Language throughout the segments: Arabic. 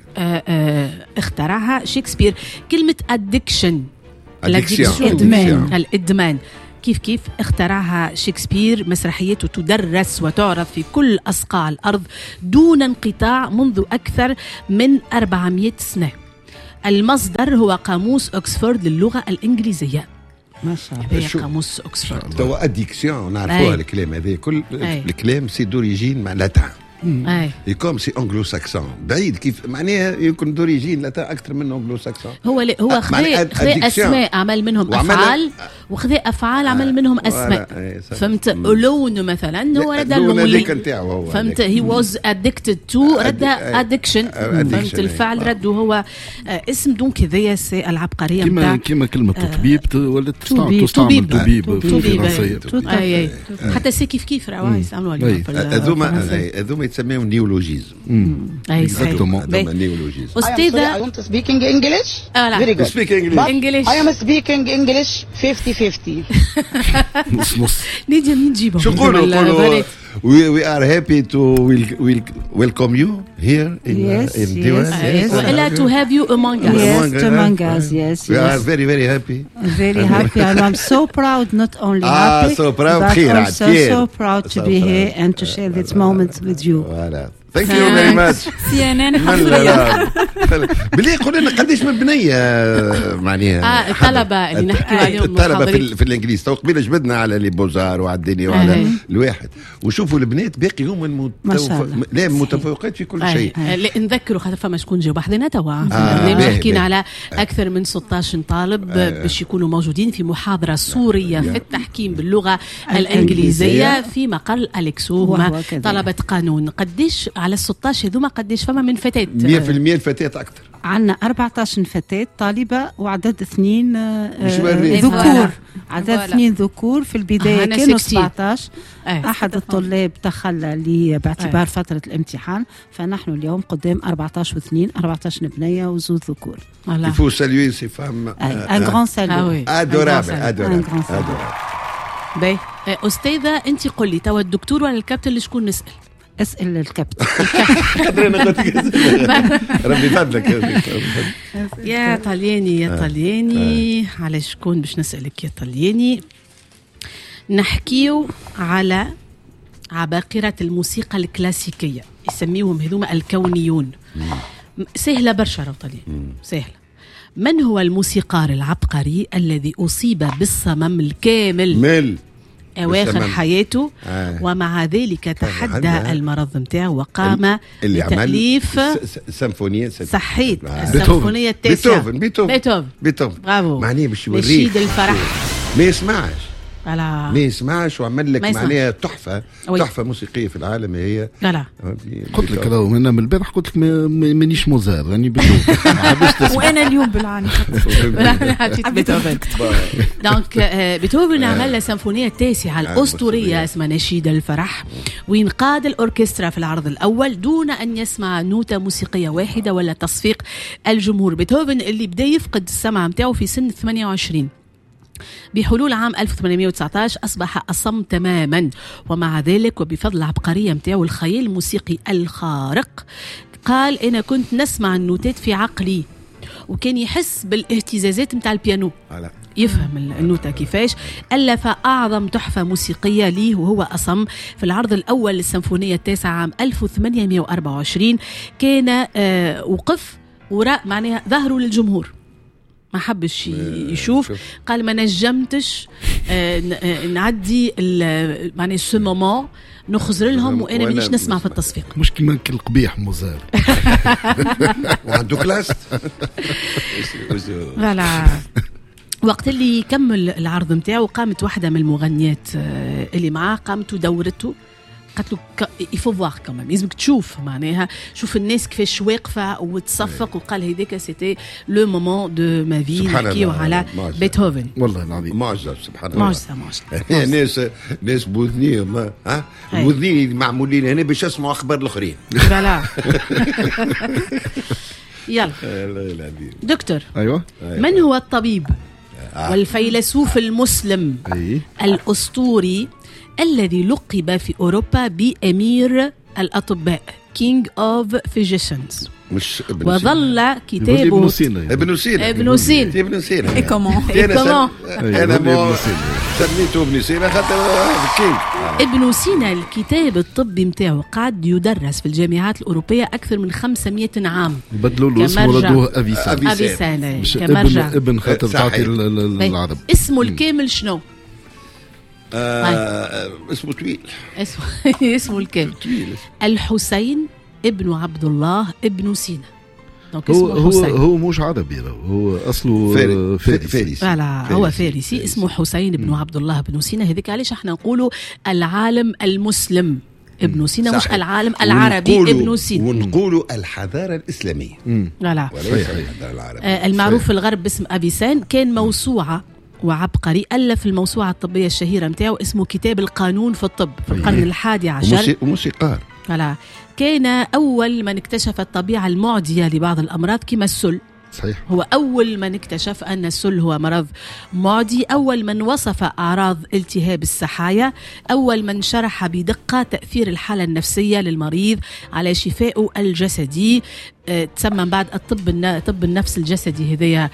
اخترعها شكسبير. كلمة addiction الإدمان كيف اخترعها شكسبير. مسرحيته تدرس وتعرض في كل أصقاع الأرض دون انقطاع منذ أكثر من 400 سنة. المصدر هو قاموس أكسفورد للغة الإنجليزية. ما شاء الله. هذا قاموس أكسفورد. تو أديكسيون نعرفوها الكلام هذا كل الكلام سي دوريجين مع لاتان. يكون سي انجلو ساكسون بعيد كيف معناها يمكن دوريجين لا اكثر من انجلو ساكسون. هو خذ اسماء عمل منهم افعال وخذ افعال عمل منهم اسماء. فهمت لون مثلا هو رد اللون فهمت هي واز ادكتد تو رد ادكشن فهمت الفعل رد هو اسم دونك هذايا سي العبقريه نتاع كيما كلمه طبيب ولا تستعمل طبيب في حتى سي كيف راهو يستعملوا هذوما يسميهم نيولوجيزم. Exactement. أستاذة I want to speak English. Very good. Speak English. I am speaking English 50-50. نص. نجيبهم. شو قولوا we are happy to welcome you here in Diwan. وإلا to have you among us. Yes, among us. Yes. We are very very happy. Very happy and I'm so proud not only happy so proud but also so proud to be here and to share this moment with you. Voilà. Thank you very much. CNN حصريا. بلي قولوا لنا قديش مبنية معناها الطلبة اللي نحكي عليهم الطلبة في الإنجليز. تو قبيله جبدنا على لي بوزار وعلى الدنيا وعلى الواحد وشوفوا البنات باقي هم متفوقات في كل شيء. نذكروا خاطر فما شكون جاوا بحذنا توا حكينا على أكثر من 16 طالب باش يكونوا موجودين في محاضرة سورية في التحكيم باللغة الإنجليزية في مقر أليكسو هم طلبة قانون. قديش على 16 هذوما قديش فما من فتاة؟ 100% الفتاة أكثر. عندنا 14 فتاة طالبة وعدد 2 ذكور. عدد 2 ذكور. في البداية كانوا 17. أحد الطلاب تخلى باعتبار فترة الامتحان فنحن اليوم قدام 14 و2 14 بنية وزوج ذكور. Il faut saluer ces femmes. Un grand salut. Adorable. باهي أستاذة أنت قولي توا الدكتور ولا الكابتن اللي شكون نسأل؟ اسأل الكابتن. ربي فضلك يا طلياني على شكون باش نسألك يا طلياني. نحكيو على عباقرة الموسيقى الكلاسيكية يسميهم هذوما الكونيون. سهلة برشا راهو طلياني سهلة. من هو الموسيقار العبقري الذي أصيب بالصمم الكامل أواخر حياته ومع ذلك تحدى المرض متاعه وقام بتأليف سيمفونية صحيت السيمفونية التاسعة بيتهوفن برافو معناه باش يوريك نشيد الفرح ما يسمعش وعمل لك معناها تحفة موسيقية في العالم هي. لا قلت لك راهو هنا من البارح قلت لك مانيش موزار راني بيتهوفن وانا اليوم بالعاني بيتهوفن. دونك بيتهوفن عمل السيمفونية التاسعة الأسطورية اسمها نشيد الفرح وين قاد الأوركسترا في العرض الأول دون أن يسمع نوتة موسيقية واحدة ولا تصفيق الجمهور. بيتهوفن اللي بدأ يفقد السمع متاعه في سن 28 بحلول عام 1819 أصبح أصم تماما ومع ذلك وبفضل العبقرية متاعه والخيال الموسيقي الخارق قال أنا كنت نسمع النوتات في عقلي وكان يحس بالاهتزازات متاع البيانو يفهم النوتة كيفاش. ألف أعظم تحفة موسيقية ليه وهو أصم في العرض الأول للسيمفونية التاسعة عام 1824 كان وقف وراء معناها ظهره للجمهور ما حبش يشوف. قال ما نجمتش نعدي معناها سو مومون نخزر لهم وانا مانيش نسمع في التصفيق. مش كيما القبيح موزار وعنده كلاس. فوالا وقت اللي يكمل العرض نتاعو قامت واحدة من المغنيات اللي معاه قامت ودورته قالت له يفو فواغ كمان لازمك تشوف معناها شوف الناس كيفاش واقفه وتصفق وقال هذاك سيتي لو مومون دو ما في. نحكيو على بيتهوفن والله العظيم معجزه سبحان الله معجزه ناس بوذنيهم بوذنين معمولين هنا باش يسمعوا اخبار الاخرين. فوالا يلا دكتور. ايوه من هو الطبيب والفيلسوف المسلم الأسطوري الذي لقب في أوروبا بأمير الأطباء؟ King of Physicians. مش وظل كتابه ابن سينا اي كومون انا سميته ابن سينا خاطر كينج. ابن سينا الكتاب الطبي متاعه قاعد يدرس في الجامعات الأوروبية أكثر من 500 عام. بدلوا له اسمه ردوه أبيسان كمرجع ابن خاطر تعطي العرب. اسمه الكامل شنو؟ اسمه طويل. اسمه الكامل الحسين ابن عبد الله ابن سينا. هو مش عربي، هو اصله فارسي. هو فارسي اسمه حسين بن عبد الله بن سينا. هذيك علاش احنا نقولوا العالم المسلم ابن سينا، مش العالم العربي ابن سينا، ونقولوا الحضاره الاسلاميه. لا الحضاره العربيه. المعروف في الغرب باسم أبيسان. كان موسوعه وعبقري، ألف الموسوعه الطبيه الشهيره متاعه اسمه كتاب القانون في الطب في القرن 11. وموسيقار. كان أول من اكتشف الطبيعة المعدية لبعض الأمراض كما السل. صحيح. هو أول من اكتشف أن السل هو مرض معدي، أول من وصف أعراض التهاب السحايا، أول من شرح بدقة تأثير الحالة النفسية للمريض على شفائه الجسدي. تسمى بعد طب النفس الجسدي. هذا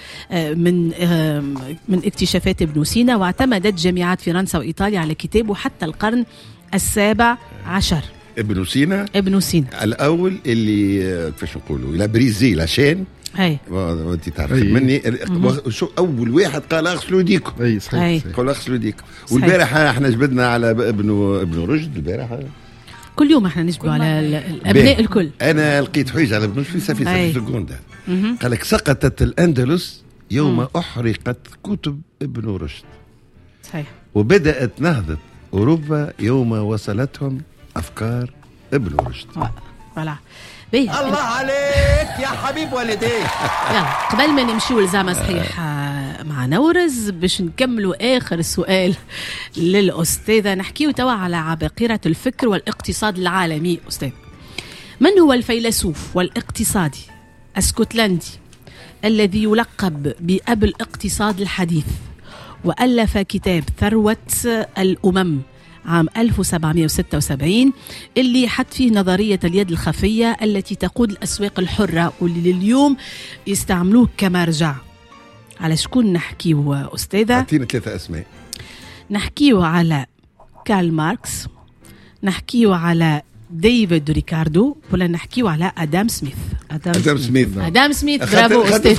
من اكتشافات ابن سينا، واعتمدت جامعات فرنسا وإيطاليا على كتابه حتى القرن 17. ابن سينا الاول اللي كيفاش نقولوا الى بريزي لاشين. انت تعرف مني شو اول واحد قال اغسلوا ايديكم. اي صحيح. قال اغسلوا ايديكم. والبارحه احنا جبدنا على ابن رشد. البارحه كل يوم احنا نجبوا على الابناء الكل. انا لقيت حجه على ابن رشد في سكوندا. قال لك سقطت الاندلس يوم احرقت كتب ابن رشد. صحيح. وبدات نهضه اوروبا يوم وصلتهم أفكار ابن رشد. الله عليك يا حبيب والديك. يلا قبل ما نمشيو لزعمة صحيح مع نورز باش نكملوا آخر سؤال للأستاذة. نحكيو توا على عباقرة الفكر والاقتصاد العالمي. أستاذ، من هو الفيلسوف والاقتصادي الاسكتلندي الذي يلقب بأب الاقتصاد الحديث وألف كتاب ثروة الأمم عام 1776 اللي حط فيه نظرية اليد الخفية التي تقود الأسواق الحرة واللي اليوم يستعملوه كمرجع؟ على شكون نحكيو أستاذة؟ أعطينا 3 أسماء. نحكيو على كارل ماركس، نحكيو على ديفيد ريكاردو، ولا نحكيو على آدم سميث؟ آدم سميث. برافو أستاذ.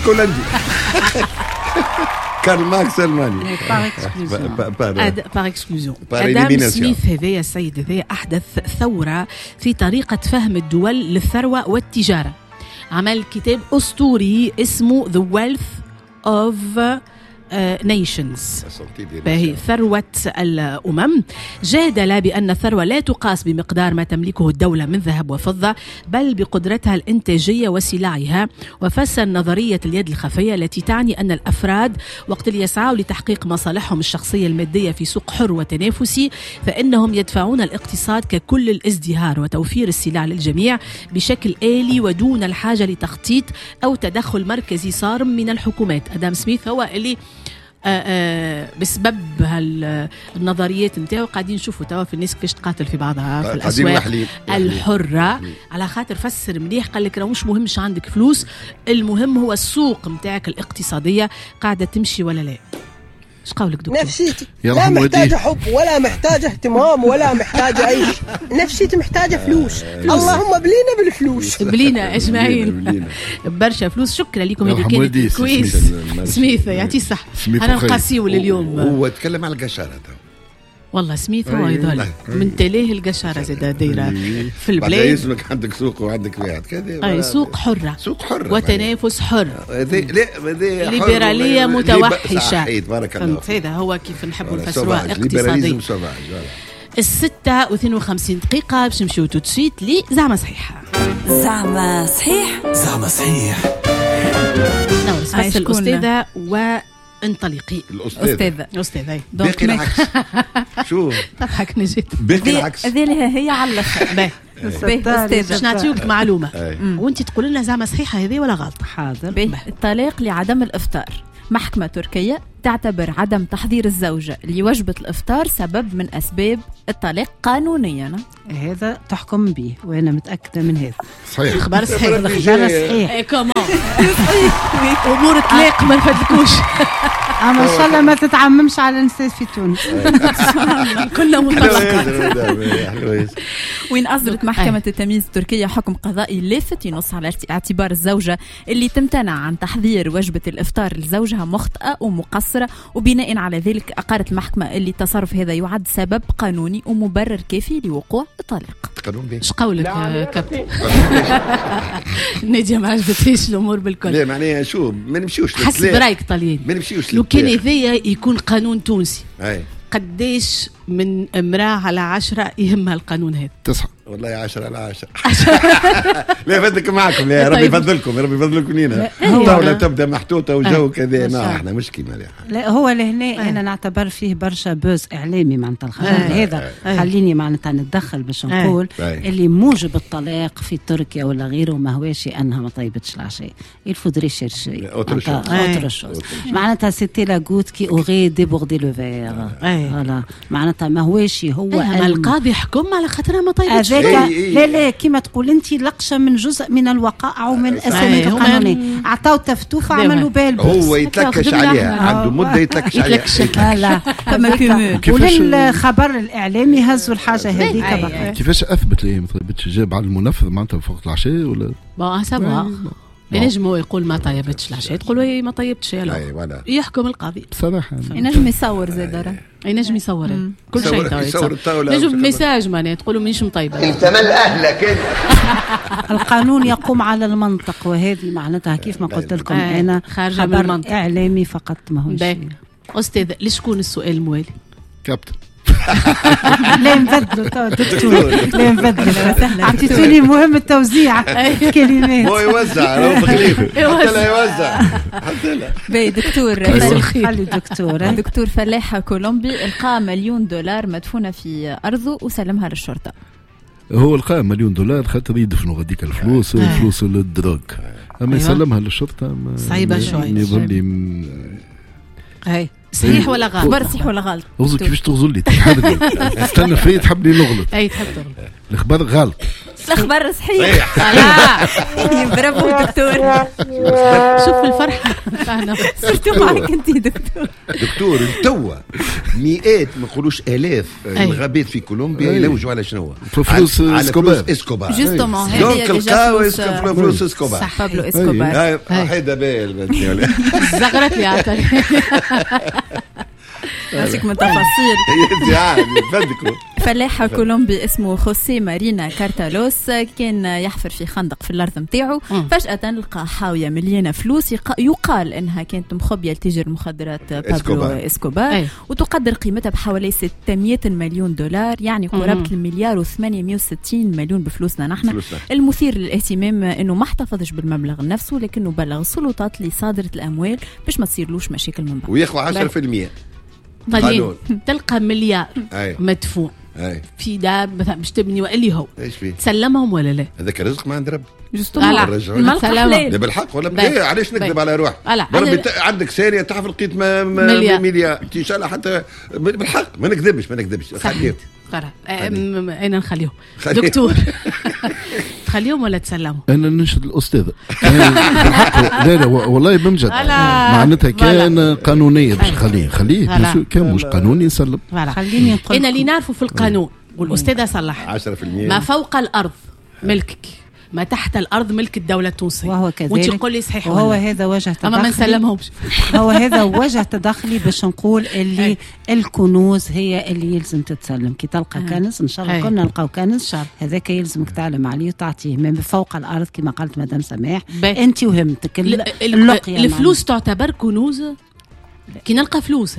كارل ماركس ألماني باغ اكسكلوزيون. آدم سميث هذا السيد هذا أحدث ثورة في طريقة فهم الدول للثروة والتجارة. عمل كتاب أسطوري اسمه The Wealth of Nations، فهي ثروة الأمم. جادل بأن الثروة لا تقاس بمقدار ما تملكه الدولة من ذهب وفضة بل بقدرتها الإنتاجية وسلاعها، وفسر نظرية اليد الخفية التي تعني أن الأفراد وقت اللي يسعوا لتحقيق مصالحهم الشخصية المادية في سوق حر وتنافسي فإنهم يدفعون الاقتصاد ككل الازدهار وتوفير السلع للجميع بشكل آلي ودون الحاجة لتخطيط أو تدخل مركزي صارم من الحكومات. آدم سميث هو اللي بسبب النظريات نتاعو قاعدين نشوفوا توا في الناس كيفاش تقاتل في بعضها في الأسواق الحرة، على خاطر فسر مليح. قال لك راه مش مهمش عندك فلوس، المهم هو السوق نتاعك الاقتصادية قاعدة تمشي ولا لا. ايش قولك دكتور؟ نفسيتي لا محتاجة حب ولا محتاجة اهتمام ولا محتاجة أي شيء، نفسيتي محتاجة فلوس. اللهم بلينا بالفلوس، بلينا أجمعين برشا فلوس. شكرا لكم هذه كويس. سميث يعطيه الصح. أنا نقاسيو لليوم. هو تكلم على القشارة والله سميث هو يظل من تلاه القشارة زادة دايرة في البلاد. يسمك عندك سوق وعندك واحد كذا. أي سوق حرة وتنافس حر. ليبرالية متوحشة. بارك الله. هذا هو كيف نحبوا نفسروها اقتصادي. 6:52 باش نمشيو توتسويت لي زعمة صحيحة. زعمة صحيح. زعمة صحيح. بس الأستاذة انطلقي. الأستاذة باقي العكس. شو تضحك نجيت باقي العكس هي على الأخر. باش نعطيوك معلومة وانت تقول لنا زعمة صحيحة هذه ولا غلط. حاضر. الطلاق لعدم الإفطار. محكمة تركية تعتبر عدم تحضير الزوجة لوجبة الإفطار سبب من أسباب الطلاق قانونيا. هذا تحكم به وأنا متأكدة من هذا. صحيح. خبر صحيح. خبر صحيح. كمان أمور طلاق ما نفدكوش. أما إن شاء الله ما تتعممش على النساء في تونس. كلنا مطلقات. وين أصدرت محكمة التمييز التركية حكم قضائي لافت ينص على اعتبار الزوجة اللي تمتنع عن تحضير وجبة الإفطار لزوجها مخطئة ومقصرة، وبناء على ذلك أقرت المحكمة اللي التصرف هذا يعد سبب قانوني ومبرر كافي لوقوع الطلاق. ايش قولك كابتن؟ نادية ما عجبتهاش الأمور بالكل. لا معناها شو ما نمشيوش حسب رايك طليان ما نمشيوش لو كان هذايا يكون قانون تونسي. أي. قديش من امرأة على 10 يهمها القانون هذا؟ 9 والله 10 على 10. لا فدك معكم يا ربي يفضلكم، ربي يفضلكم لينا. الدولة تبدا محطوطة وجو كذا. ما احنا مش كيما لا هو لهنا انا نعتبر فيه برشا بوز اعلامي معناتها الخبر هذا. خليني معناتها نتدخل باش نقول اللي موجب الطلاق في تركيا ولا غيره ما هواش انها ما طيبتش العشاء. الفودري شيرشي اوتر شوز معناتها سيتي لا غوت كي اوغي ديبوردي لو فير. فوالا معناتها ما هواش هو القاضي حكم على خاطرها ما طيبتش. لا كما تقول انت لقشه من جزء من الوقائع ومن الاسانيد القانونيه. عطاو تفتوف عملوا بالبس هو يتلكش عليها عنده مده يتلكش عليها. لا وللخبر الاعلامي هزوا الحاجه هذيك. كيفاش اثبت ليه ما طيبتش؟ جاب على المنفذ معناتها فوق العشاء ولا با سافا ينجم يقول ما طيبتش العشاء تقول ما طيبتش يلا يحكم القاضي بصراحه. ينجم يصور زي ينجم يصور كل شيء ينجم ميساج معناها تقولوا مانيش مطيبه انت مال اهلك. القانون يقوم على المنطق وهذه معناتها كيف ما قلت لكم انا خارجه من المنطق اعلامي فقط ما هوش. استاذ لشكون السؤال الموالي؟ كابتن. لا نبدلوا دكتور لا نبدلوا عطيتوني مهم التوزيع كلمات. هو يوزع لو بخليفه حتى لا يوزع حتى لا. باهي دكتور خلي دكتور فلاحة كولومبي القى $1,000,000 مدفونة في أرضه وسلمها للشرطة. هو القى $1,000,000 خاطر يدفنوا غاديك الفلوس فلوس للدروغ. أما يسلمها للشرطة صعيبة شوي. يظل هاي صحيح ولا غلط؟ خبر صحيح ولا غلط؟ غزل كيفاش تغزل لي استنى فيه تحبني نغلط. اي تحب تغلط. الخبر غلط. الخبر صحيح. لا برافو دكتور. شوف الفرحة صرت معك انت دكتور التوى مئات ما نقولوش آلاف الغابات في كولومبيا يلوجوا على شنو؟ فلوس اسكوبار. جوستومون دونك لقاو فلوس اسكوبار. صح بابلو اسكوبار. حيدا بال زغرت لي عطاني ماشيك من تفاصيل. فلاحة كولومبي اسمه خوسيه مارينا كارتالوس كان يحفر في خندق في الأرض متاعه. فجأة لقى حاوية مليانة فلوس يقال إنها كانت مخبية لتاجر المخدرات بابلو اسكوبار وتقدر قيمتها بحوالي $600 مليون يعني قرابة $1,860,000,000 بفلوسنا نحن. المثير للاهتمام إنه ما احتفظش بالمبلغ نفسه لكنه بلغ السلطات لصادرة الأموال باش ما تصيرلوش مشاكل من بعد وياخذ 10%. طيب تلقى مليار مدفون في داب مثلا باش تبني وقال هو تسلمهم ولا لا؟ هذاك رزق ما عند رب. لا بالحق ولا علاش نكذب على روح؟ عندك ساريه تحفل لقيت مليار تشال حتى بالحق ما نكذبش خليهم اين نخليهم دكتور تخليهم ولا تسلموا؟ انا ننشد الاستاذ لا والله بمجد معناتها كان قانونيه باش خليه كان مش قانوني نسلم. خليني نقول انا اللي نعرفه في القانون والاستاذه صلح 10% ما فوق الارض ملكك ما تحت الارض ملك الدوله التونسيه وهو كذلك وانت تقول لي صحيح وهو هذا وجه تدخلي اما ما نسلمهمش. هو هذا وجه تدخلي باش نقول اللي الكنوز هي اللي يلزم تتسلم. كي تلقى كنز ان شاء الله كنا نلقاو كنز هذاك يلزمك تعلم عليه وتعطيه من فوق الارض كما قالت مدام سماح. انت وهمتك الفلوس تعتبر كنوز كي نلقى فلوس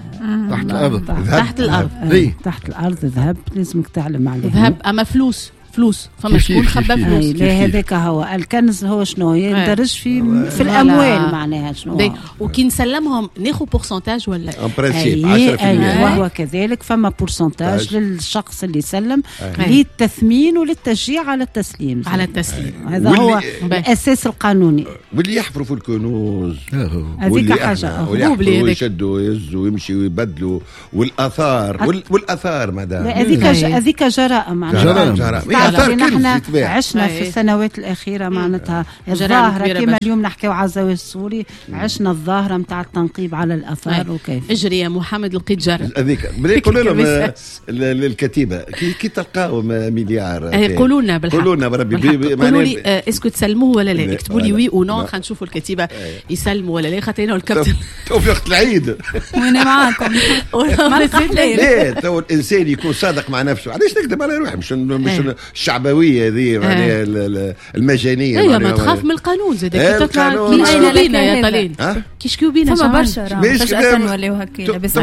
تحت الارض تحت الارض تحت الارض ذهب لازمك تعلم عليه ذهب. اما فلوس فلوس، فما شكون خبى فلوس. لا هذاك هو الكنز، هو شنو يندرج في الاموال معناها شنو. وكي نسلمهم ناخذ بورسنتاج ولا وهو كذلك فما بورسنتاج للشخص اللي سلم للتثمين وللتشجيع على التسليم. هذا هو الاساس القانوني. واللي يحفروا في الكنوز هذيك حاجه ويشدوا ويهزوا ويمشي ويبدلوا والاثار مدام هذيك جرائم معناها. نحن عشنا في السنوات الأخيرة معناتها الظاهرة كما اليوم نحكيو على الزواج السوري، عشنا الظاهرة متاع التنقيب على الآثار. وكيف اجري يا محمد لقيت جرى هذيك يقولوا لهم الكتيبة كي تلقاو مليار قولوا لنا بالحق، قولوا لنا بربي قولوا لي اسكو تسلموه ولا لا، اكتبوا لي وي او نو، خلينا نشوفوا الكتيبة يسلموا ولا لا. خاطرنا الكابتن توفيق العيد وانا معاكم. ليه تو الانسان يكون صادق مع نفسه، علاش نكذب على روحي؟ مش الشعبويه هذه معناها المجانيه. ايوه ما تخاف من القانون زاد كي تطلع كيشكيو بينا يا طليل، كيشكيو بينا فما برشا فجأة نوليو هكا لاباس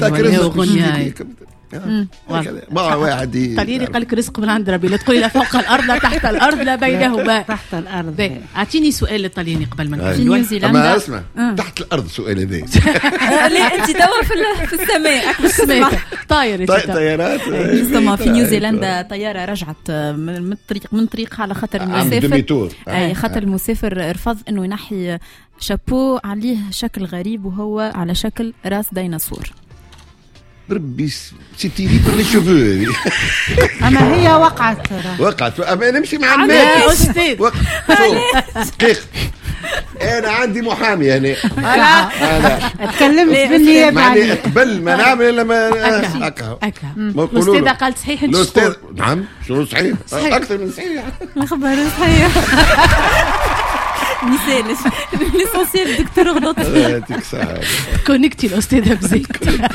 واحد طليلي قال لك رزق من عند ربي، لا تقولي لا فوق الارض لا تحت الارض لا بينهما. تحت الارض. اعطيني سؤال للطلياني قبل ما نمشي. في نيوزيلندا اسمع تحت الارض سؤال هذا. لا انت توا في السماء في السماء طيارات. في نيوزيلندا طياره رجعت من طريقها على خاطر المسافر خاطر المسافر رفض انه ينحي شابو عليه شكل غريب وهو على شكل راس ديناصور. ربي سيتيري بلي شوفو. اما هي وقعت اما نمشي مع الناس استاذ دقيق. انا عندي محامي يعني انا اتكلمت بالنيابه يعني قبل ما نعمل الا ما هكا الاستاذ قال صحيح الاستاذ نعم شنو صحيح اكثر من صحيح الخبر صحيح مثالش ليسونسيال الدكتور غلط. كونكتي الاستاذه بزيت.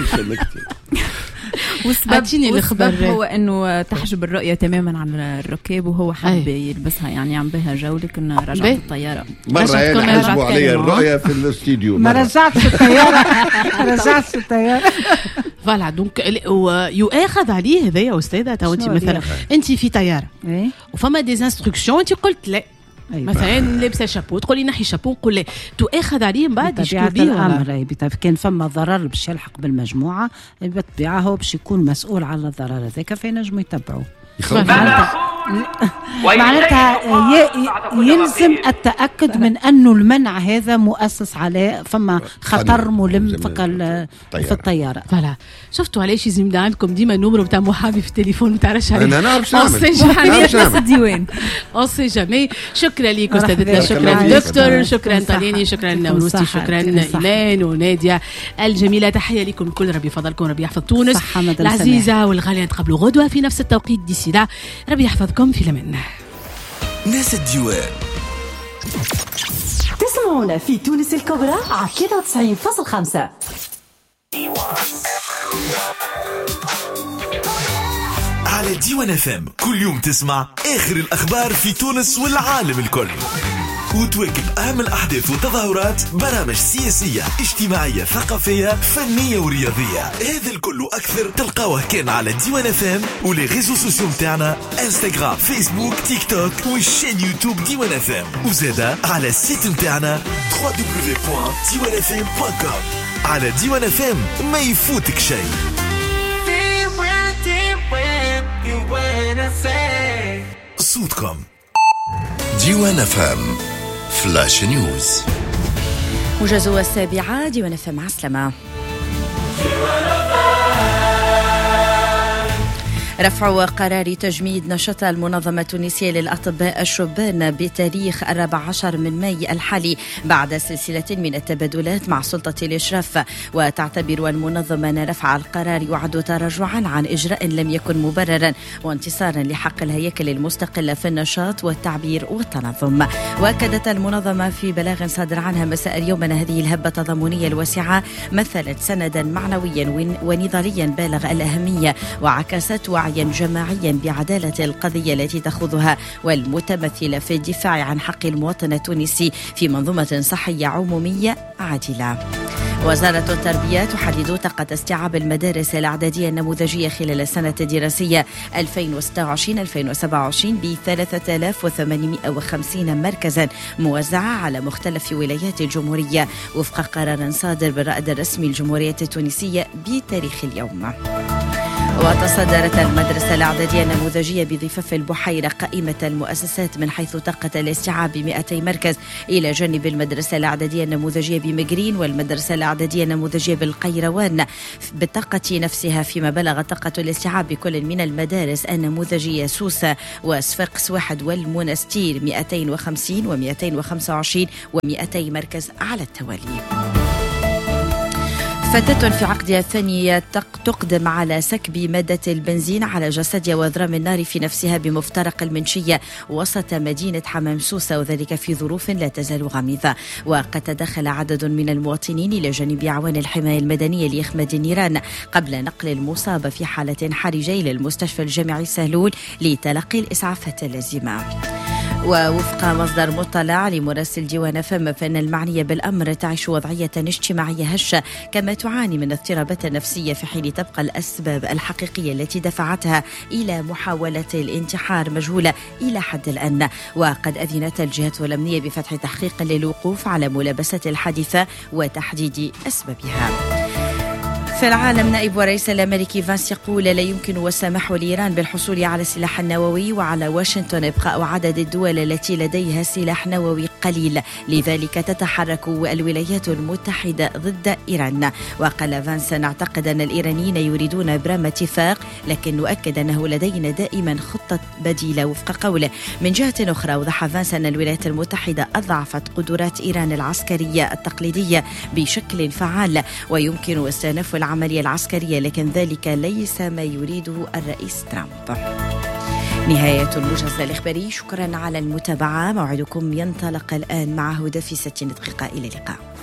والسبب هو انه تحجب الرؤيه تماما عن الركاب وهو حب يلبسها يعني عم بها جوله كنا رجعت الطياره مره انا حجبوا علي الرؤيه في الاستديو ما رجعتش الطياره فوالا دونك يؤاخذ عليه هذا يا استاذه. تو انت مثلا انت في طياره وفما دي انستركسيون انت قلت لا مثلا لابسه شابو تقولي نحي شابو نقول لا تؤاخذ عليه من بعد يشكو بيه الامر. كان فما ضرر باش يلحق بالمجموعه بالطبيعه هو باش يكون مسؤول على الضرر هذاك فينجموا يتبعوه. معناتها يلزم التأكد من أنه المنع هذا مؤسس عليه فما خطر ملم في الطيارة. فلا شفتوا علاش يزيد عندكم ديما النمرو بتاع محامي في التليفون بتاع رشا. أنا نعرف الديوان أوصي جميع. شكرا لك أستاذتنا، شكرا دكتور، شكرا طلياني، شكرا نوروسي، شكرا إيمان ونادية الجميلة. تحية لكم الكل، ربي يفضلكم، ربي يحفظ تونس العزيزة والغالية. نتقابلوا غدوة في نفس التوقيت ديسي لا، ربي يحفظكم في الأمان. ناس الديوان تسمعونا في تونس الكبرى على 93.5. على ديوان FM كل يوم تسمع آخر الأخبار في تونس والعالم الكل، وتواكب أهم الأحداث والتظاهرات، برامج سياسية اجتماعية ثقافية فنية ورياضية. هذا الكل وأكثر تلقاوه كان على ديوان FM ولي ريزو سوسيو متاعنا انستغرام فيسبوك تيك توك والشين يوتيوب ديوان FM، وزادا على السيت متاعنا www.diwanfm.com. على ديوان FM ما يفوتك شيء. صوتكم ديوان FM فلاش نيوز. موجز 7 ديوان FM. عسلامة. رفع قرار تجميد نشاط المنظمة التونسية للأطباء الشبان بتاريخ 14 من ماي الحالي بعد سلسلة من التبادلات مع سلطة الإشراف. وتعتبر المنظمة أن رفع القرار يعد تراجعا عن إجراء لم يكن مبررا وانتصارا لحق الهياكل المستقلة في النشاط والتعبير والتنظم. وأكدت المنظمة في بلاغ صادر عنها مساء اليوم أن هذه الهبة التضامنية الواسعة مثلت سندا معنويا ونضاليا بالغ الأهمية وعكست وعيا جماعيا بعدالة القضية التي تأخذها والمتمثلة في الدفاع عن حق المواطن التونسي في منظومة صحية عمومية عادلة. وزارة التربية تحدد طاقة استيعاب المدارس الإعدادية النموذجية خلال السنة الدراسية 2026-2027 ب 3850 مركزا موزعة على مختلف ولايات الجمهورية وفق قرار صادر بالرائد الرسمي الجمهورية التونسية بتاريخ اليوم. وتصدرت المدرسة الإعدادية النموذجية بضفاف البحيرة قائمة المؤسسات من حيث طاقة الاستيعاب ب 200 مركز، إلى جانب المدرسة الإعدادية النموذجية بمجرين والمدرسة الإعدادية النموذجية بالقيروان بالطاقة نفسها، فيما بلغ طاقة الاستيعاب بكل من المدارس النموذجية سوسة وصفاقس واحد والمنستير 250 و225 و200 مركز على التوالي. فتاة في عقدها الثاني تقدم على سكب مادة البنزين على جسدها وإضرام النار في نفسها بمفترق المنشية وسط مدينة حمام سوسة، وذلك في ظروف لا تزال غامضة. وقد تدخل عدد من المواطنين إلى جانب أعوان الحماية المدنية لإخماد النيران قبل نقل المصابة في حالة حرجة إلى المستشفى الجامعي سهلول لتلقي الإسعافات اللازمة. ووفق مصدر مطلع لمراسل ديوان فم فإن المعنية بالأمر تعيش وضعية اجتماعية هشة كما تعاني من اضطرابات نفسية، في حين تبقى الأسباب الحقيقية التي دفعتها إلى محاولة الانتحار مجهولة إلى حد الآن. وقد أذنت الجهات الأمنية بفتح تحقيق للوقوف على ملابسة الحادثة وتحديد أسبابها. في العالم، نائب ورئيس الأمريكي فانس يقول لا يمكن السماح لإيران بالحصول على السلاح النووي، وعلى واشنطن إبقاء عدد الدول التي لديها سلاح نووي قليل، لذلك تتحرك الولايات المتحدة ضد إيران. وقال فانس: نعتقد أن الإيرانيين يريدون إبرام اتفاق، لكن نؤكد أنه لدينا دائما خطة بديلة. وفق قوله. من جهة أخرى، أوضح فانس أن الولايات المتحدة أضعفت قدرات إيران العسكرية التقليدية بشكل فعال، ويمكن استئناف العملية العسكرية، لكن ذلك ليس ما يريده الرئيس ترامب. نهاية الموجز الإخباري، شكرا على المتابعة. موعدكم ينطلق الآن مع هدى في 60 دقيقة. إلى اللقاء.